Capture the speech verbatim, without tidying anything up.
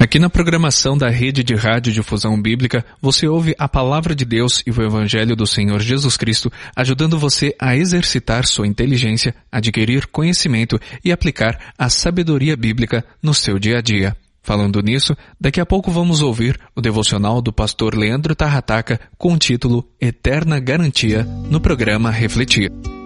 Aqui na programação da Rede de Rádio Difusão Bíblica, você ouve a Palavra de Deus e o Evangelho do Senhor Jesus Cristo, ajudando você a exercitar sua inteligência, adquirir conhecimento e aplicar a sabedoria bíblica no seu dia a dia. Falando nisso, daqui a pouco vamos ouvir o devocional do pastor Leandro Tarrataca com o título Eterna Garantia no programa Refletir.